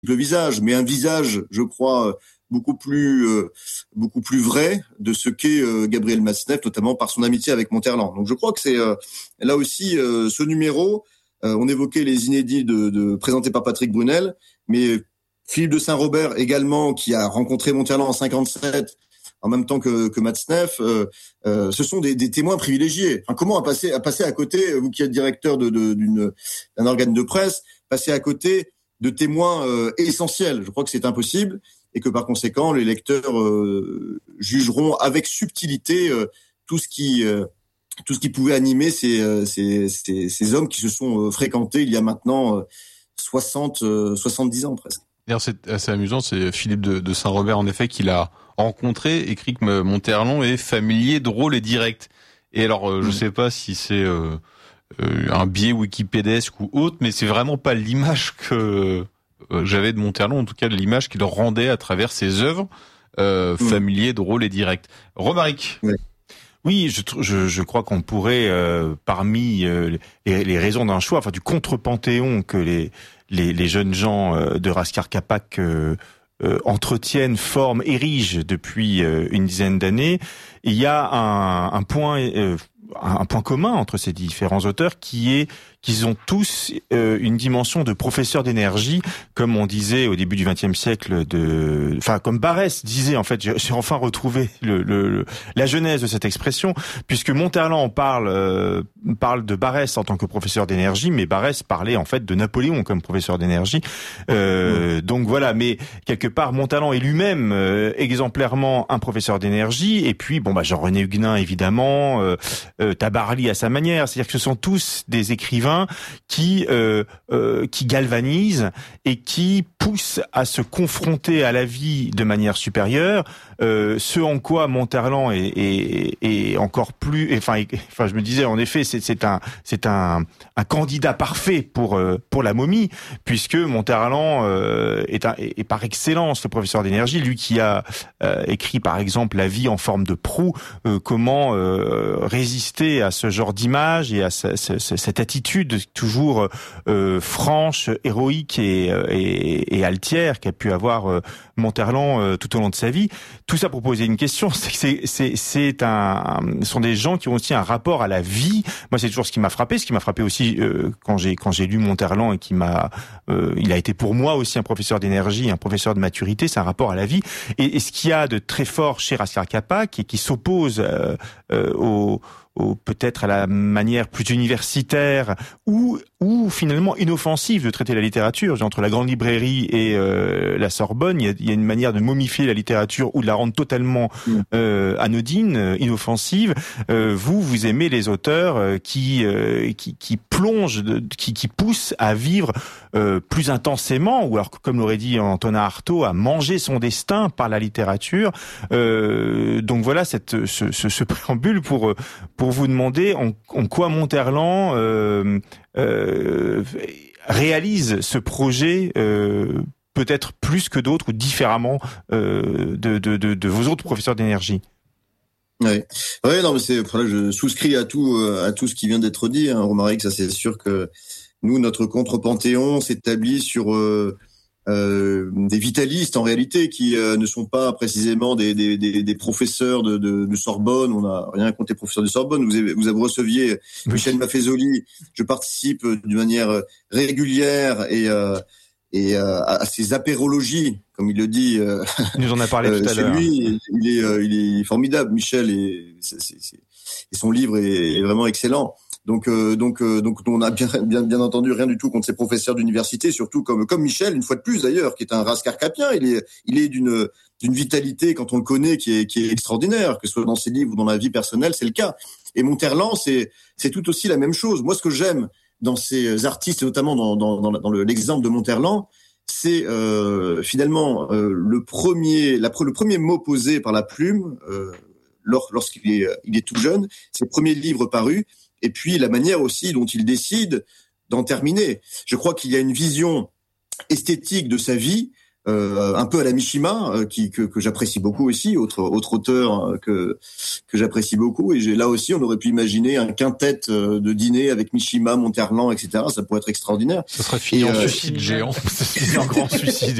le visage, mais un visage, je crois, beaucoup plus vrai de ce qu'est Gabriel Matzneff, notamment par son amitié avec Monterland. Donc je crois que c'est là aussi ce numéro. On évoquait les inédits présentés par Patrick Brunel, mais Philippe de Saint-Robert également, qui a rencontré Monterland en 57, en même temps que Matzneff, ce sont des témoins privilégiés. Enfin, comment passer à côté, vous qui êtes directeur d'un organe de presse, passer à côté de témoins essentiels? Je crois que c'est impossible, et que par conséquent, les lecteurs jugeront avec subtilité tout ce qui pouvait animer ces hommes qui se sont fréquentés il y a maintenant 70 ans presque. D'ailleurs, c'est assez amusant, c'est Philippe de Saint-Robert, en effet, qui l'a rencontré, écrit que Monterland est familier, drôle et direct. Et alors, je sais pas si c'est un biais wikipédesque ou autre, mais c'est vraiment pas l'image que j'avais de Monterland, en tout cas de l'image qu'il rendait à travers ses œuvres, familier, drôle et direct. Romaric. Ouais. Oui, je crois qu'on pourrait, parmi les raisons d'un choix, enfin du contre-panthéon que les jeunes gens de Raskar Kapak entretiennent, forment, érigent depuis une dizaine d'années, il y a un point commun entre ces différents auteurs qui est qu'ils ont tous une dimension de professeur d'énergie, comme on disait au début du XXe siècle, comme Barrès disait, en fait, j'ai enfin retrouvé la genèse de cette expression, puisque Monterland parle de Barrès en tant que professeur d'énergie, mais Barrès parlait en fait de Napoléon comme professeur d'énergie. Donc voilà, mais quelque part Monterland est lui-même exemplairement un professeur d'énergie, et puis Jean-René Huguenin évidemment, Tabarly à sa manière, c'est-à-dire que ce sont tous des écrivains qui galvanisent et qui poussent à se confronter à la vie de manière supérieure, ce en quoi Monterland est encore plus, je me disais en effet c'est un candidat parfait pour la momie, puisque Monterland est par excellence le professeur d'énergie, lui qui a écrit par exemple La vie en forme de proue, comment résister à ce genre d'image et à cette attitude toujours franche, héroïque et altière qu'a pu avoir Monterland tout au long de sa vie. Tout ça pour poser une question, c'est que ce sont des gens qui ont aussi un rapport à la vie. Moi, c'est toujours ce qui m'a frappé aussi quand j'ai lu Monterland et il a été pour moi aussi un professeur d'énergie, un professeur de maturité, c'est un rapport à la vie. Et ce qu'il y a de très fort chez Raskar Kapak et qui s'oppose peut-être à la manière plus universitaire ou finalement inoffensive de traiter la littérature. Entre la Grande Librairie et la Sorbonne, il y a une manière de momifier la littérature ou de la rendre totalement anodine, inoffensive. Vous aimez les auteurs qui plongent, qui poussent à vivre plus intensément, ou alors comme l'aurait dit Antonin Artaud, à manger son destin par la littérature. Donc voilà ce préambule pour vous demander en quoi Monterland réalise ce projet peut-être plus que d'autres ou différemment de vos autres professeurs d'énergie. Ouais, non, mais je souscris à tout ce qui vient d'être dit, hein, Romaric. Ça, c'est sûr que nous, notre contre-panthéon s'établit sur des vitalistes en réalité qui ne sont pas précisément des professeurs de Sorbonne. On n'a rien contre les professeurs de Sorbonne. Vous receviez Michel Maffezoli. Je participe d'une manière régulière et à ces apérologies, comme il le dit. Il nous en a parlé tout à l'heure. Lui, il est formidable, Michel, et son livre est vraiment excellent. Donc on a bien entendu rien du tout contre ces professeurs d'université, surtout comme Michel, une fois de plus d'ailleurs, qui est un Raskar Kapien. Il est d'une vitalité, quand on le connaît, qui est extraordinaire, que ce soit dans ses livres ou dans la vie personnelle, c'est le cas. Et Monterland, c'est tout aussi la même chose. Moi, ce que j'aime dans ces artistes, et notamment dans l'exemple de Monterland, c'est finalement le premier mot posé par la plume lorsqu'il est tout jeune, ses premiers livres parus, et puis la manière aussi dont il décide d'en terminer. Je crois qu'il y a une vision esthétique de sa vie un peu à la Mishima, que j'apprécie beaucoup aussi, autre auteur que j'apprécie beaucoup. Et là aussi, on aurait pu imaginer un quintet de dîner avec Mishima, Monterland, etc. Ça pourrait être extraordinaire. Ça serait fini en suicide géant. Ça serait en grand suicide.